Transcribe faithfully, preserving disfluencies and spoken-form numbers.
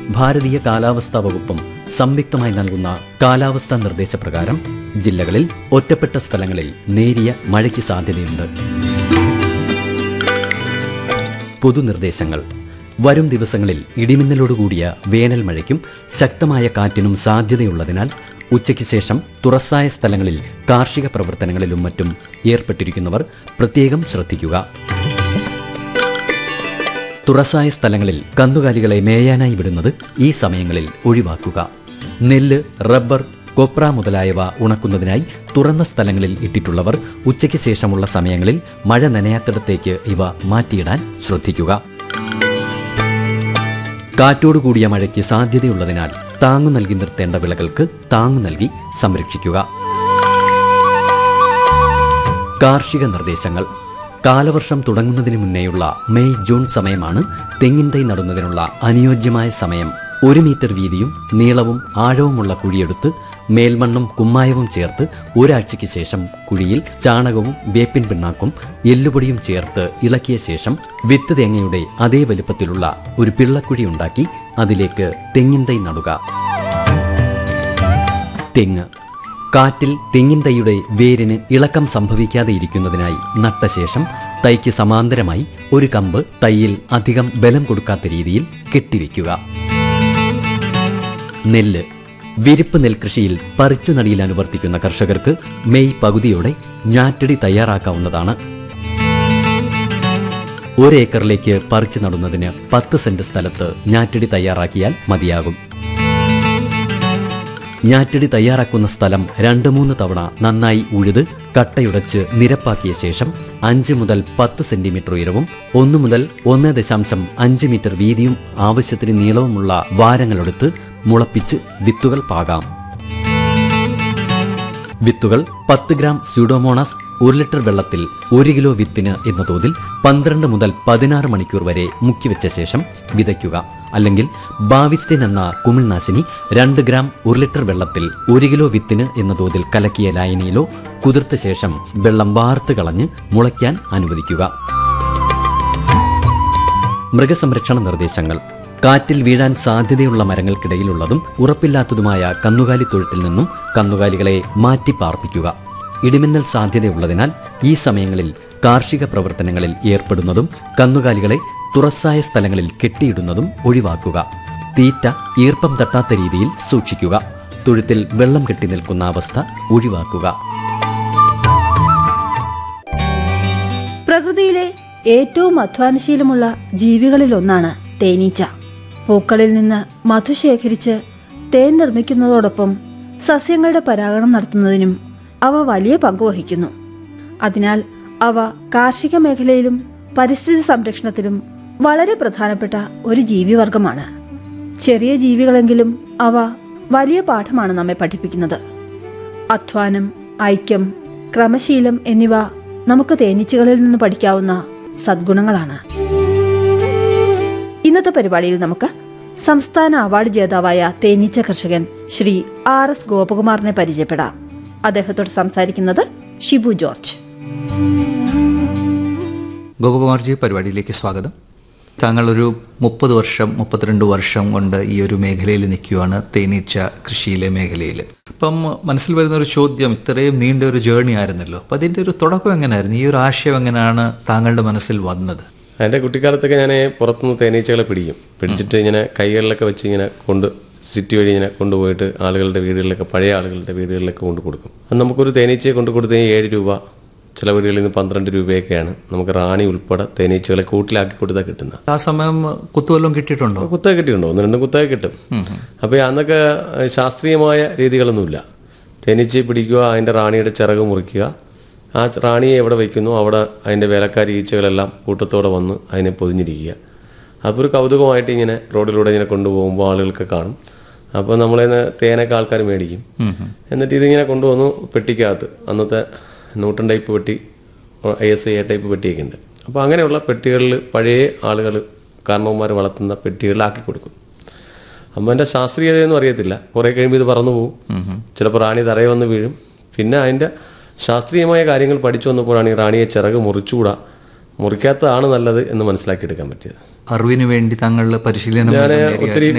ഭാരതീയ കാലാവസ്ഥാ വകുപ്പും സംയുക്തമായി നൽകുന്ന കാലാവസ്ഥാ നിർദ്ദേശപ്രകാരം ജില്ലകളിൽ ഒറ്റപ്പെട്ട സ്ഥലങ്ങളിൽ നേരിയ മഴയ്ക്ക് സാധ്യതയുണ്ട്. പൊതുനിർദ്ദേശങ്ങൾ. വരും ദിവസങ്ങളിൽ ഇടിമിന്നലോടുകൂടിയ വേനൽ മഴയ്ക്കും ശക്തമായ കാറ്റിനും സാധ്യതയുള്ളതിനാൽ ഉച്ചയ്ക്ക് ശേഷം തുറസായ സ്ഥലങ്ങളിൽ കാർഷിക പ്രവർത്തനങ്ങളിലും മറ്റും ഏർപ്പെട്ടിരിക്കുന്നവർ പ്രത്യേകം ശ്രദ്ധിക്കുക. തുറസായ സ്ഥലങ്ങളിൽ കന്നുകാലികളെ മേയാനായി വിടുന്നത് ഈ സമയങ്ങളിൽ ഒഴിവാക്കുക. നെല്ല്, റബ്ബർ, കൊപ്ര മുതലായവ ഉണക്കുന്നതിനായി തുറന്ന സ്ഥലങ്ങളിൽ ഇട്ടിട്ടുള്ളവർ ഉച്ചയ്ക്ക് ശേഷമുള്ള സമയങ്ങളിൽ മഴ നനയാത്തിടത്തേക്ക് ഇവ മാറ്റിയിടാൻ ശ്രദ്ധിക്കുക. കാറ്റോടുകൂടിയ മഴയ്ക്ക് സാധ്യതയുള്ളതിനാൽ താങ്ങു നൽകി നിർത്തേണ്ട വിളകൾക്ക് താങ്ങു നൽകി സംരക്ഷിക്കുക. കാർഷിക നിർദ്ദേശങ്ങൾ. കാലവർഷം തുടങ്ങുന്നതിന് മുന്നേയുള്ള മെയ് ജൂൺ സമയമാണ് തെങ്ങിൻ തൈ നടുന്നതിനുള്ള അനുയോജ്യമായ സമയം. ഒരു മീറ്റർ വീതിയും നീളവും ആഴവുമുള്ള കുഴിയെടുത്ത് മേൽമണ്ണും കുമ്മായവും ചേർത്ത് ഒരാഴ്ചയ്ക്ക് ശേഷം കുഴിയിൽ ചാണകവും വേപ്പിൻ പിണ്ണാക്കും എല്ലുപൊടിയും ചേർത്ത് ഇളക്കിയ ശേഷം വിത്ത് തേങ്ങയുടെ അതേ വലുപ്പത്തിലുള്ള ഒരു പിള്ളക്കുഴി ഉണ്ടാക്കി അതിലേക്ക് തെങ്ങിൻ തൈ നടുക. തെങ്ങ്. കാറ്റിൽ തെങ്ങിൻ തൈയുടെ വേരിന് ഇളക്കം സംഭവിക്കാതെ ഇരിക്കുന്നതിനായി നട്ട ശേഷം തൈക്ക് സമാന്തരമായി ഒരു കമ്പ് തൈയിൽ അധികം ബലം കൊടുക്കാത്ത രീതിയിൽ കെട്ടിവെക്കുക. നെല്ല്. വിരിപ്പ് നെൽകൃഷിയിൽ പറിച്ചു നടിയിൽ അനുവർത്തിക്കുന്ന കർഷകർക്ക് മെയ് പകുതിയോടെ ഞാറ്റടി തയ്യാറാക്കാവുന്നതാണ്. ഒരേക്കറിലേക്ക് പറിച്ചു നടുന്നതിന് പത്ത് സെന്റ് സ്ഥലത്ത് ഞാറ്റടി തയ്യാറാക്കിയാൽ മതിയാകും. ഞാറ്റടി തയ്യാറാക്കുന്ന സ്ഥലം രണ്ട് മൂന്ന് തവണ നന്നായി ഉഴുത് കട്ടയുടച്ച് നിരപ്പാക്കിയ ശേഷം അഞ്ച് മുതൽ പത്ത് സെന്റിമീറ്റർ ഉയരവും ഒന്ന് മുതൽ ഒന്ന് ദശാംശം അഞ്ച് മീറ്റർ വീതിയും ആവശ്യത്തിന് നീളവുമുള്ള വാരങ്ങളെടുത്ത് മുളപ്പിച്ച് വിത്തുകൾ പാകാം. വിത്തുകൾ പത്ത് ഗ്രാം സ്യൂഡോമോണാസ് ഒരു ലിറ്റർ വെള്ളത്തിൽ ഒരു കിലോ വിത്തിന് എന്ന തോതിൽ പന്ത്രണ്ട് മുതൽ പതിനാറ് മണിക്കൂർ വരെ മുക്കിവെച്ച ശേഷം വിതയ്ക്കുക. അല്ലെങ്കിൽ ബാവിസ്റ്റൈൻ എന്ന കുമിൾനാശിനി രണ്ട് ഗ്രാം ഒരു ലിറ്റർ വെള്ളത്തിൽ ഒരു കിലോ വിത്തിന് എന്ന തോതിൽ കലക്കിയ ലായനിയിലോ കുതിർത്ത ശേഷം വെള്ളം വാർത്ത് കളഞ്ഞ് മുളയ്ക്കാൻ അനുവദിക്കുക. മൃഗസംരക്ഷണ നിർദ്ദേശങ്ങൾ. കാറ്റിൽ വീഴാൻ സാധ്യതയുള്ള മരങ്ങൾക്കിടയിലുള്ളതും ഉറപ്പില്ലാത്തതുമായ കന്നുകാലി തൊഴുത്തിൽ നിന്നും കന്നുകാലികളെ മാറ്റി പാർപ്പിക്കുക. ഇടിമിന്നൽ സാധ്യതയുള്ളതിനാൽ ഈ സമയങ്ങളിൽ കാർഷിക പ്രവർത്തനങ്ങളിൽ ഏർപ്പെടുന്നതും കന്നുകാലികളെ തുറസായ സ്ഥലങ്ങളിൽ കെട്ടിയിടുന്നതും ഒഴിവാക്കുക. തീറ്റ ഈർപ്പം തട്ടാത്ത രീതിയിൽ സൂക്ഷിക്കുക. തൊഴുത്തിൽ വെള്ളം കെട്ടി നിൽക്കുന്ന അവസ്ഥ ഒഴിവാക്കുക. പ്രകൃതിയിലെ ഏറ്റവും അധ്വാനശീലമുള്ള ജീവികളിലൊന്നാണ് തേനീച്ച. പൂക്കളിൽ നിന്ന് മധു ശേഖരിച്ച് തേൻ നിർമ്മിക്കുന്നതോടൊപ്പം സസ്യങ്ങളുടെ പരാഗണം നടത്തുന്നതിനും അവ വലിയ പങ്ക് വഹിക്കുന്നു. അതിനാൽ അവ കാർഷിക മേഖലയിലും പരിസ്ഥിതി സംരക്ഷണത്തിലും വളരെ പ്രധാനപ്പെട്ട ഒരു ജീവിവർഗമാണ്. ചെറിയ ജീവികളെങ്കിലും അവ വലിയ പാഠമാണ് നമ്മെ പഠിപ്പിക്കുന്നത്. അധ്വാനം, ഐക്യം, ക്രമശീലം എന്നിവ നമുക്ക് തേനീച്ചകളിൽ നിന്ന് പഠിക്കാവുന്ന സദ്ഗുണങ്ങളാണ്. ഇന്നത്തെ പരിപാടിയിൽ നമുക്ക് സംസ്ഥാന അവാർഡ് ജേതാവായ തേനീച്ച കർഷകൻ ശ്രീ ആർ എസ് ഗോപകുമാറിനെ പരിചയപ്പെടാം. അദ്ദേഹത്തോട് സംസാരിക്കുന്നത് ഷിബു ജോർജ്. ഗോപകുമാർജി, പരിപാടിയിലേക്ക് സ്വാഗതം. താങ്കൾ ഒരു മുപ്പത് വർഷം മുപ്പത്തിരണ്ട് വർഷം കൊണ്ട് ഈ ഒരു മേഖലയിൽ നിൽക്കുകയാണ്, തേനീച്ച കൃഷിയിലെ മേഖലയിൽ. അപ്പം മനസ്സിൽ വരുന്ന ഒരു ചോദ്യം, ഇത്രയും നീണ്ട ഒരു ജേർണി ആയിരുന്നല്ലോ, അപ്പം അതിൻ്റെ ഒരു തുടക്കം എങ്ങനെയായിരുന്നു? ഈ ഒരു ആശയം എങ്ങനെയാണ് താങ്കളുടെ മനസ്സിൽ വന്നത്? എൻ്റെ കുട്ടിക്കാലത്തൊക്കെ ഞാൻ പുറത്തുനിന്ന് തേനീച്ചകളെ പിടിക്കും. പിടിച്ചിട്ട് ഇങ്ങനെ കൈകളിലൊക്കെ വെച്ച് ഇങ്ങനെ കൊണ്ട് സിറ്റി വഴി ഇങ്ങനെ കൊണ്ടുപോയിട്ട് ആളുകളുടെ വീടുകളിലൊക്കെ, പഴയ ആളുകളുടെ വീടുകളിലൊക്കെ കൊണ്ട് കൊടുക്കും. അത് നമുക്കൊരു തേനീച്ചയെ കൊണ്ട് കൊടുത്ത് ഏഴ് രൂപ, ചില വീടുകളിൽ നിന്ന് പന്ത്രണ്ട് രൂപയൊക്കെയാണ് നമുക്ക് റാണി ഉൾപ്പെടെ തേനീച്ചകളെ കൂട്ടിലാക്കി കൊടുത്താൽ കിട്ടുന്നത്. ആ സമയം കുത്തുവല്ലം കിട്ടിയിട്ടുണ്ടോ? കുത്തക കിട്ടിയിട്ടുണ്ടോ? ഒന്ന് രണ്ടും കുത്തക കിട്ടും. അപ്പോൾ അന്നൊക്കെ ശാസ്ത്രീയമായ രീതികളൊന്നുമില്ല. തേനീച്ചയെ പിടിക്കുക, അതിൻ്റെ റാണിയുടെ ചിറക് മുറിക്കുക, ആ റാണിയെ എവിടെ വയ്ക്കുന്നു അവിടെ അതിൻ്റെ വേലക്കാരി ഈച്ചകളെല്ലാം കൂട്ടത്തോടെ വന്ന് അതിനെ പൊതിഞ്ഞിരിക്കുക. അപ്പോൾ ഒരു കൗതുകമായിട്ട് ഇങ്ങനെ റോഡിലൂടെ ഇങ്ങനെ കൊണ്ടുപോകുമ്പോൾ ആളുകൾക്ക് കാണും. അപ്പോൾ നമ്മളതിന് തേനൊക്കെ ആൾക്കാർ മേടിക്കും. എന്നിട്ട് ഇതിങ്ങനെ കൊണ്ടുവന്നു പെട്ടിക്കകത്ത്, അന്നത്തെ ന്യൂട്ടൺ ടൈപ്പ് പെട്ടി, I S I A type പെട്ടിയൊക്കെ ഉണ്ട്. അപ്പോൾ അങ്ങനെയുള്ള പെട്ടികളിൽ പഴയ ആളുകൾ കാരണവന്മാർ വളർത്തുന്ന പെട്ടികളിലാക്കി കൊടുക്കും. അപ്പോൾ അതിൻ്റെ ശാസ്ത്രീയതയൊന്നും അറിയത്തില്ല. കുറേ കഴിയുമ്പോൾ ഇത് പറന്നു പോകും. ചിലപ്പോൾ റാണി തറയെ വന്ന് വീഴും. പിന്നെ അതിൻ്റെ ശാസ്ത്രീയമായ കാര്യങ്ങൾ പഠിച്ചു വന്നപ്പോഴാണ് ഈ റാണിയെ ചിറക് മുറിച്ചുകൂടാ, മുറിക്കാത്തതാണ് നല്ലത് എന്ന് മനസ്സിലാക്കിയെടുക്കാൻ പറ്റിയത്. അറിവിന് വേണ്ടി താങ്കളുടെ പരിശീലനം ഞാൻ ഒത്തിരി